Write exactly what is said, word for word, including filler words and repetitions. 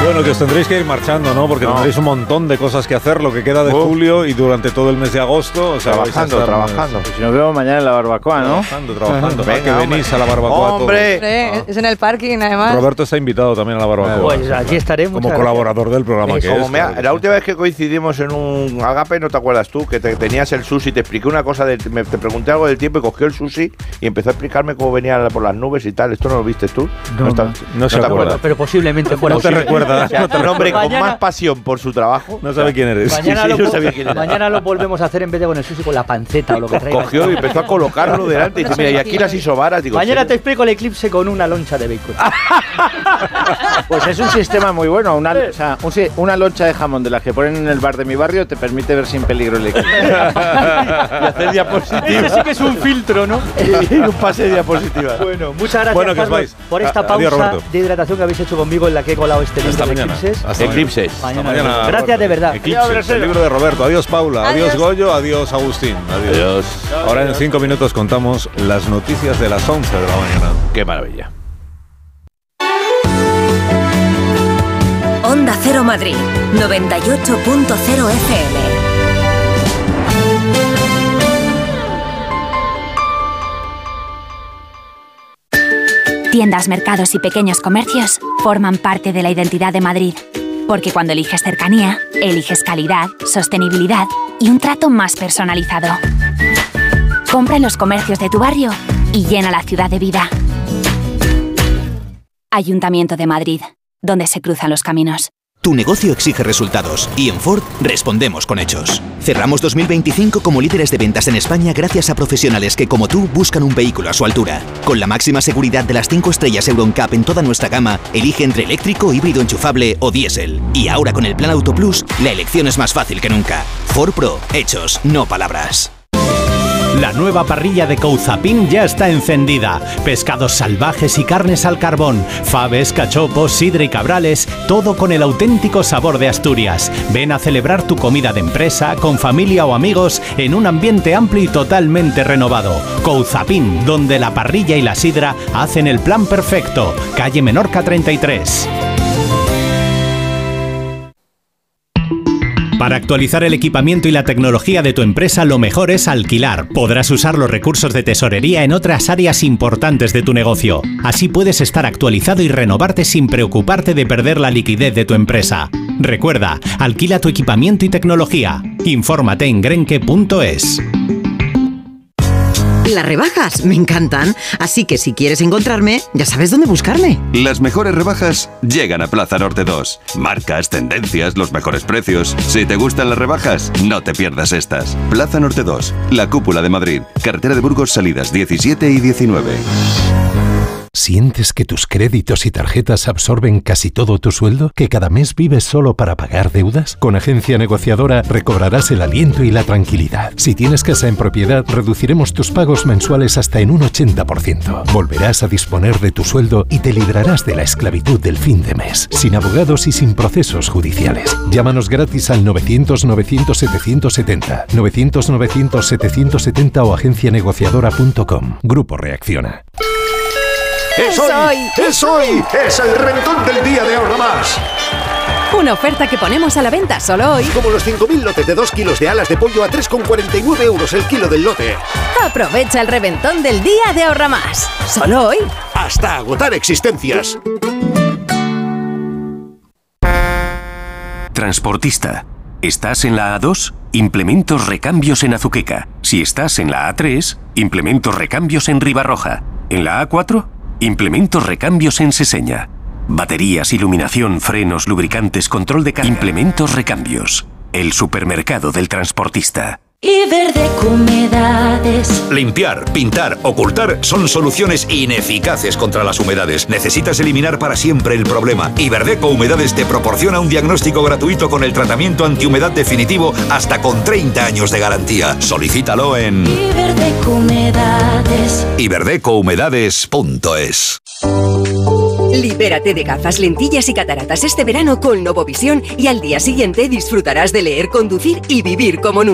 Bueno, que os tendréis que ir marchando, ¿no? Porque no. tendréis un montón de cosas que hacer, lo que queda de uh. julio y durante todo el mes de agosto. O sea, trabajando, trabajando. Pues si nos vemos mañana en la barbacoa, ¿no? Trabajando, trabajando. Venga, que hombre. venís a la barbacoa ¡Hombre! todos. Ah. Es en el parking, además. Roberto está invitado también a la barbacoa. Pues aquí estaremos. Como colaborador del programa que Como es. me ha, la última vez que coincidimos en un Agape, ¿no te acuerdas tú? Que te, tenías el sushi, te expliqué una cosa, de, me, te pregunté algo del tiempo y cogió el sushi y empezó a explicarme cómo venía por las nubes y tal. ¿Esto no lo viste tú? No, no, está, no, no, no se te acuerda. Pero posiblemente fuera. No te recuerdas. O sea, no un hombre con mañana, más pasión por su trabajo. No sabe quién eres. Mañana, sí, sí, lo, no sabía quién era. mañana lo volvemos a hacer en vez de con el sushi, con la panceta o lo que traiga. Cogió y empezó a colocarlo delante y dice, mira, y aquí las isobaras. Digo, mañana ¿sí? te explico el eclipse con una loncha de bacon. Pues es un sistema muy bueno. Una, o sea, un, una loncha de jamón de las que ponen en el bar de mi barrio te permite ver sin peligro el eclipse. Y hacer diapositivas. Ese sí que es un filtro, ¿no? Y un pase de diapositivas. Bueno, muchas gracias, bueno, Carlos, por esta a, pausa adiós, de hidratación que habéis hecho conmigo en la que he colado este libro de eclipses. Hasta Eclipses. Mañana. Hasta mañana, Gracias Roberto. de verdad. Eclipses, el libro de Roberto. Adiós, Paula. Adiós, adiós Goyo. Adiós, Agustín. Adiós. Adiós. Ahora en cinco minutos contamos las noticias de las once de la mañana. Qué maravilla. Onda Cero Madrid, noventa y ocho punto cero F M. Tiendas, mercados y pequeños comercios forman parte de la identidad de Madrid. Porque cuando eliges cercanía, eliges calidad, sostenibilidad y un trato más personalizado. Compra en los comercios de tu barrio y llena la ciudad de vida. Ayuntamiento de Madrid, donde se cruzan los caminos. Tu negocio exige resultados y en Ford respondemos con hechos. Cerramos dos mil veinticinco como líderes de ventas en España gracias a profesionales que, como tú, buscan un vehículo a su altura. Con la máxima seguridad de las cinco estrellas Euro N C A P en toda nuestra gama, elige entre eléctrico, híbrido enchufable o diésel. Y ahora con el Plan Auto Plus, la elección es más fácil que nunca. Ford Pro, hechos, no palabras. La nueva parrilla de Couzapin ya está encendida. Pescados salvajes y carnes al carbón, faves, cachopos, sidra y cabrales, todo con el auténtico sabor de Asturias. Ven a celebrar tu comida de empresa, con familia o amigos, en un ambiente amplio y totalmente renovado. Couzapin, donde la parrilla y la sidra hacen el plan perfecto. Calle Menorca treinta y tres. Para actualizar el equipamiento y la tecnología de tu empresa, lo mejor es alquilar. Podrás usar los recursos de tesorería en otras áreas importantes de tu negocio. Así puedes estar actualizado y renovarte sin preocuparte de perder la liquidez de tu empresa. Recuerda, alquila tu equipamiento y tecnología. Infórmate en grenke punto es. Las rebajas me encantan, así que si quieres encontrarme, ya sabes dónde buscarme. Las mejores rebajas llegan a Plaza Norte dos. Marcas, tendencias, los mejores precios. Si te gustan las rebajas, no te pierdas estas. Plaza Norte dos, la cúpula de Madrid. Carretera de Burgos, salidas diecisiete y diecinueve. ¿Sientes que tus créditos y tarjetas absorben casi todo tu sueldo? ¿Que cada mes vives solo para pagar deudas? Con Agencia Negociadora recobrarás el aliento y la tranquilidad. Si tienes casa en propiedad, reduciremos tus pagos mensuales hasta en un ochenta por ciento. Volverás a disponer de tu sueldo y te librarás de la esclavitud del fin de mes, sin abogados y sin procesos judiciales. Llámanos gratis al novecientos novecientos setecientos setenta, novecientos novecientos setecientos setenta o agencia negociadora punto com. Grupo Reacciona. ¡Es hoy! ¡Es hoy! ¡Es el reventón del día de Ahorra Más! Una oferta que ponemos a la venta solo hoy. Como los cinco mil lotes de dos kilos de alas de pollo a tres con cuarenta y nueve euros el kilo del lote. Aprovecha el reventón del día de Ahorra Más. Solo hoy. Hasta agotar existencias. Transportista. ¿Estás en la A dos? Implementos recambios en Azuqueca. Si estás en la A tres, implementos recambios en Ribarroja. ¿En la A cuatro? Implementos recambios en Seseña. Baterías, iluminación, frenos, lubricantes, control de carga. Implementos recambios. El supermercado del transportista. Iberdeco Humedades. Limpiar, pintar, ocultar son soluciones ineficaces contra las humedades. Necesitas eliminar para siempre el problema. Iberdeco Humedades te proporciona un diagnóstico gratuito con el tratamiento antihumedad definitivo hasta con treinta años de garantía. Solicítalo en Iberdeco Humedades. iberdeco humedades punto es. Libérate de gafas, lentillas y cataratas este verano con Novovisión y al día siguiente disfrutarás de leer, conducir y vivir como nunca.